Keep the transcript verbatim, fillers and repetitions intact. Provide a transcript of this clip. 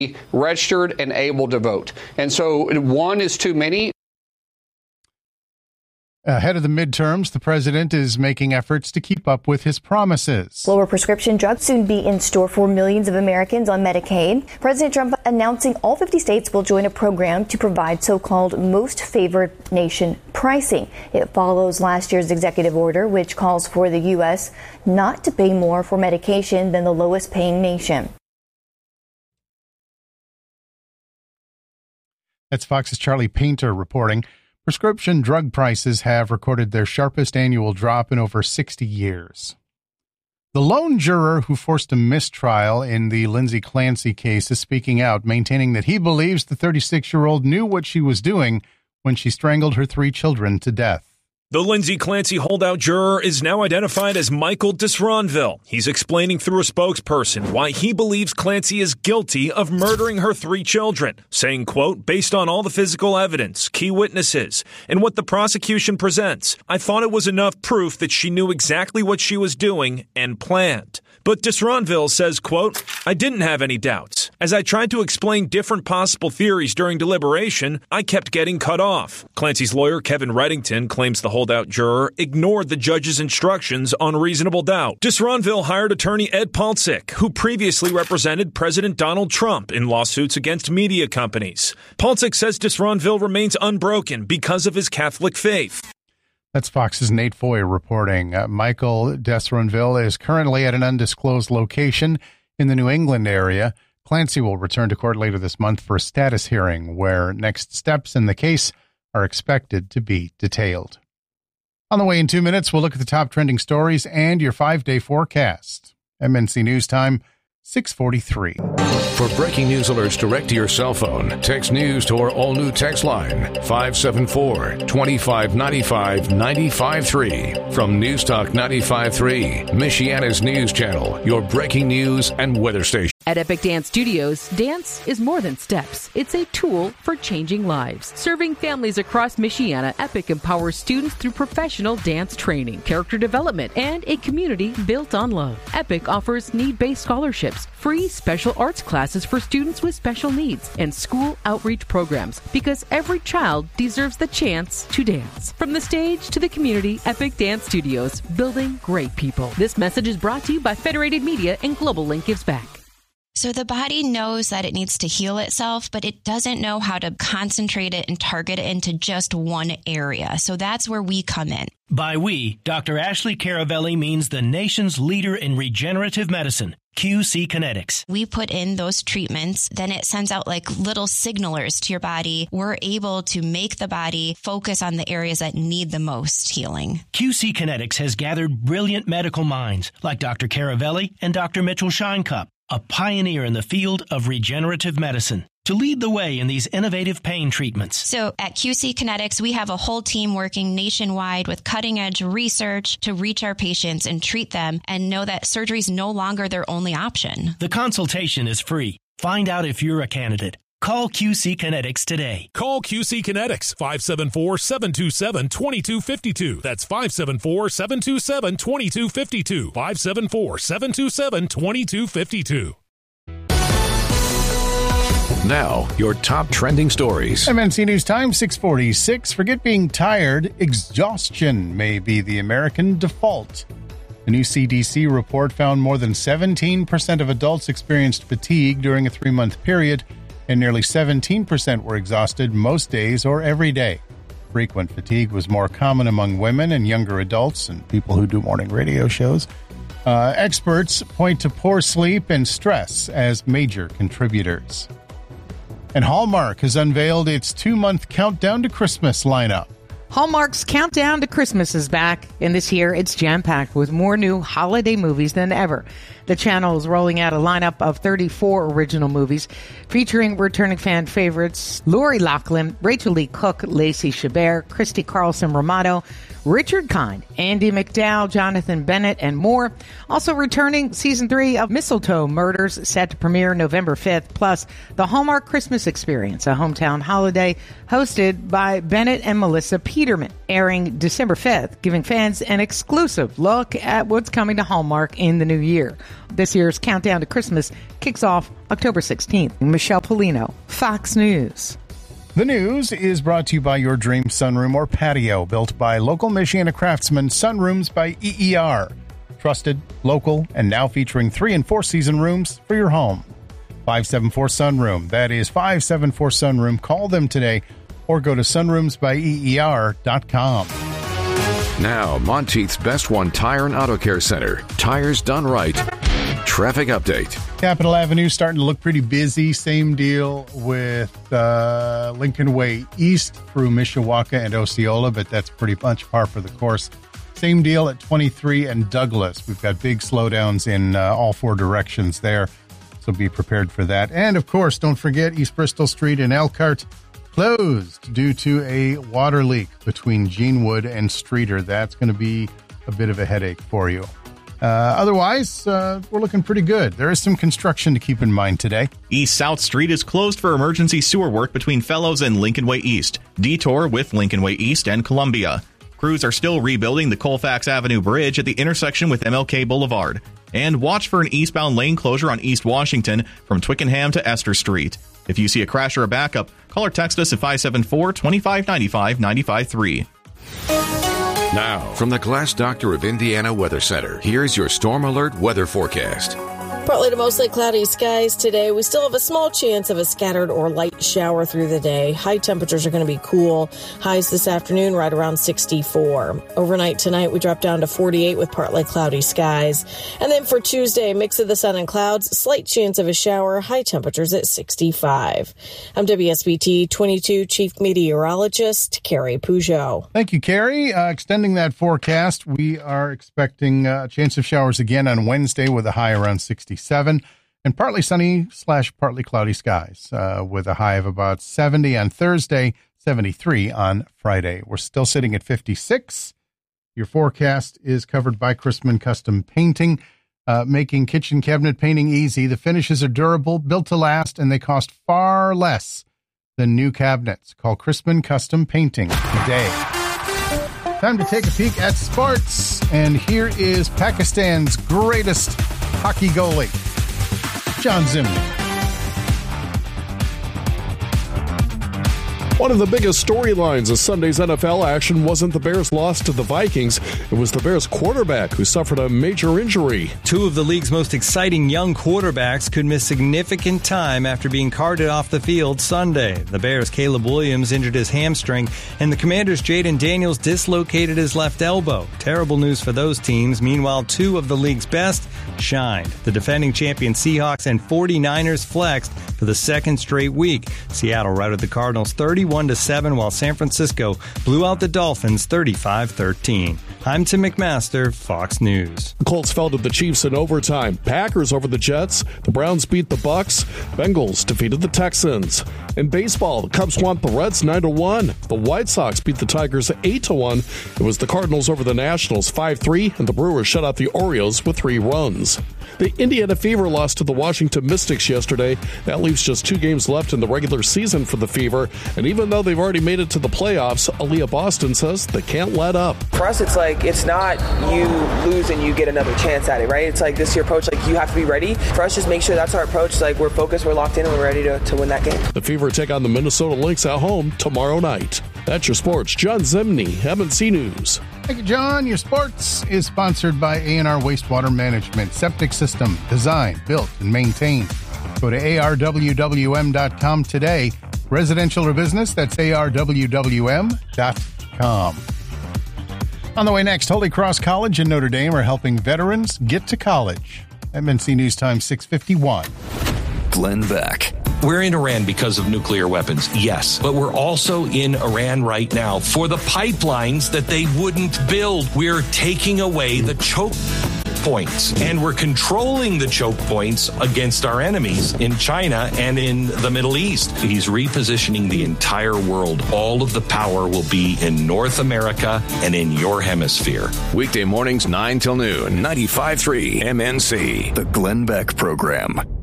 registered and able to vote. And so one is too many. Ahead of the midterms, the president is making efforts to keep up with his promises. Lower prescription drugs soon be in store for millions of Americans on Medicaid. President Trump announcing all fifty states will join a program to provide so-called most favored nation pricing. It follows last year's executive order, which calls for the U S not to pay more for medication than the lowest paying nation. That's Fox's Charlie Painter reporting. Prescription drug prices have recorded their sharpest annual drop in over sixty years. The lone juror who forced a mistrial in the Lindsay Clancy case is speaking out, maintaining that he believes the thirty-six-year-old knew what she was doing when she strangled her three children to death. The Lindsay Clancy holdout juror is now identified as Michael Disronville. He's explaining through a spokesperson why he believes Clancy is guilty of murdering her three children, saying, quote, based on all the physical evidence, key witnesses, and what the prosecution presents, I thought it was enough proof that she knew exactly what she was doing and planned. But Disronville says, quote, I didn't have any doubts. As I tried to explain different possible theories during deliberation, I kept getting cut off. Clancy's lawyer, Kevin Reddington, claims the holdout juror ignored the judge's instructions on reasonable doubt. Disronville hired attorney Ed Palcic, who previously represented President Donald Trump in lawsuits against media companies. Palcic says Disronville remains unbroken because of his Catholic faith. That's Fox's Nate Foy reporting. Uh, Michael Disronville is currently at an undisclosed location in the New England area. Clancy will return to court later this month for a status hearing where next steps in the case are expected to be detailed. On the way in two minutes, we'll look at the top trending stories and your five-day forecast. M N C News Time, six forty-three. For breaking news alerts direct to your cell phone, text news to our all-new text line, five seven four, two five nine five, nine five three. From News Talk ninety-five point three, Michiana's news channel, your breaking news and weather station. At Epic Dance Studios, dance is more than steps. It's a tool for changing lives. Serving families across Michiana, Epic empowers students through professional dance training, character development, and a community built on love. Epic offers need-based scholarships, free special arts classes for students with special needs, and school outreach programs, because every child deserves the chance to dance. From the stage to the community, Epic Dance Studios, building great people. This message is brought to you by Federated Media and Global Link Gives Back. So the body knows that it needs to heal itself, but it doesn't know how to concentrate it and target it into just one area. So that's where we come in. By we, Doctor Ashley Caravelli means the nation's leader in regenerative medicine, Q C Kinetics. We put in those treatments, then it sends out like little signalers to your body. We're able to make the body focus on the areas that need the most healing. Q C Kinetics has gathered brilliant medical minds like Doctor Caravelli and Doctor Mitchell Shinecup, a pioneer in the field of regenerative medicine, to lead the way in these innovative pain treatments. So at Q C Kinetics, we have a whole team working nationwide with cutting-edge research to reach our patients and treat them and know that surgery is no longer their only option. The consultation is free. Find out if you're a candidate. Call Q C Kinetics today. Call Q C Kinetics, five seven four, seven two seven, two two five two. That's five seven four, seven two seven, two two five two. five seven four, seven two seven, two two five two. Now, your top trending stories. M N C News Time, six forty-six. Forget being tired. Exhaustion may be the American default. A new C D C report found more than seventeen percent of adults experienced fatigue during a three-month period, and nearly seventeen percent were exhausted most days or every day. Frequent fatigue was more common among women and younger adults and people who do morning radio shows. Uh, experts point to poor sleep and stress as major contributors. And Hallmark has unveiled its two-month countdown to Christmas lineup. Hallmark's Countdown to Christmas is back, and this year it's jam-packed with more new holiday movies than ever. The channel is rolling out a lineup of thirty-four original movies featuring returning fan favorites Lori Loughlin, Rachel Lee Cook, Lacey Chabert, Christy Carlson Romano, Richard Kind, Andy McDowell, Jonathan Bennett, and more. Also returning season three of Mistletoe Murders, set to premiere November fifth, plus the Hallmark Christmas Experience, a hometown holiday hosted by Bennett and Melissa Peterman, airing December fifth, giving fans an exclusive look at what's coming to Hallmark in the new year. This year's Countdown to Christmas kicks off October sixteenth. Michelle Polino, Fox News. The news is brought to you by your dream sunroom or patio, built by local Michiana craftsmen, Sunrooms by E E R. Trusted, local, and now featuring three and four season rooms for your home. five seven four Sunroom. That is five seven four Sunroom. Call them today or go to sunrooms by E E R dot com. Now, Monteith's Best One Tire and Auto Care Center. Tires done right. Traffic update. Capitol Avenue starting to look pretty busy. Same deal with uh, Lincoln Way East through Mishawaka and Osceola, but that's pretty much par for the course. Same deal at twenty-three and Douglas. We've got big slowdowns in uh, all four directions there, so be prepared for that. And, of course, don't forget East Bristol Street in Elkhart closed due to a water leak between Genewood and Streeter. That's going to be a bit of a headache for you. Uh, otherwise, uh, we're looking pretty good. There is some construction to keep in mind today. East South Street is closed for emergency sewer work between Fellows and Lincoln Way East. Detour with Lincoln Way East and Columbia. Crews are still rebuilding the Colfax Avenue Bridge at the intersection with M L K Boulevard. And watch for an eastbound lane closure on East Washington from Twickenham to Esther Street. If you see a crash or a backup, call or text us at five seven four, two five nine five, nine five three. Now, from the Glass Doctor of Indiana Weather Center, here's your Storm Alert weather forecast. Partly to mostly cloudy skies today. We still have a small chance of a scattered or light shower through the day. High temperatures are going to be cool. Highs this afternoon right around sixty-four. Overnight tonight, we drop down to forty-eight with partly cloudy skies. And then for Tuesday, mix of the sun and clouds, slight chance of a shower, high temperatures at sixty-five. I'm W S B T twenty-two Chief Meteorologist Carrie Peugeot. Thank you, Carrie. Uh, extending that forecast, we are expecting a chance of showers again on Wednesday with a high around sixty-seven, and partly sunny slash partly cloudy skies uh, with a high of about seventy on Thursday, seventy-three on Friday. We're still sitting at fifty-six. Your forecast is covered by Chrisman Custom Painting, uh, making kitchen cabinet painting easy. The finishes are durable, built to last, and they cost far less than new cabinets. Call Chrisman Custom Painting today. Time to take a peek at sports, and here is Pakistan's greatest hockey goalie, John Zimmer. One of the biggest storylines of Sunday's N F L action wasn't the Bears' loss to the Vikings. It was the Bears' quarterback who suffered a major injury. Two of the league's most exciting young quarterbacks could miss significant time after being carted off the field Sunday. The Bears' Caleb Williams injured his hamstring, and the Commanders' Jaden Daniels dislocated his left elbow. Terrible news for those teams. Meanwhile, two of the league's best shined. The defending champion Seahawks and 49ers flexed for the second straight week. Seattle routed the Cardinals thirty-one to seven, while San Francisco blew out the Dolphins thirty-five thirteen. I'm Tim McMaster, Fox News. The Colts fell to the Chiefs in overtime. Packers over the Jets. The Browns beat the Bucks. Bengals defeated the Texans. In baseball, the Cubs swamped the Reds nine to one. The White Sox beat the Tigers eight to one. It was the Cardinals over the Nationals five three, and the Brewers shut out the Orioles with three runs. The Indiana Fever lost to the Washington Mystics yesterday. That leaves just two games left in the regular season for the Fever, and even though they've already made it to the playoffs, Aaliyah Boston says they can't let up. For us, it's like, it's not you lose and you get another chance at it, right? It's like, this is your approach, like, you have to be ready. For us, just make sure that's our approach, like, we're focused, we're locked in, and we're ready to, to win that game. The Fever take on the Minnesota Lynx at home tomorrow night. That's your sports. John Zimney, M and C News. Thank you, John. Your sports is sponsored by A and R Wastewater Management. Septic system, designed, built, and maintained. Go to A R W W M dot com today. Residential or business, that's A R W W M dot com. On the way next, Holy Cross College and Notre Dame are helping veterans get to college. M and C News Time six fifty-one. Glenn Beck. We're in Iran because of nuclear weapons, yes. But we're also in Iran right now for the pipelines that they wouldn't build. We're taking away the choke points, and we're controlling the choke points against our enemies in China and in the Middle East. He's repositioning the entire world. All of the power will be in North America and in your hemisphere. Weekday mornings nine till noon, ninety-five point three M N C. The Glenn Beck Program.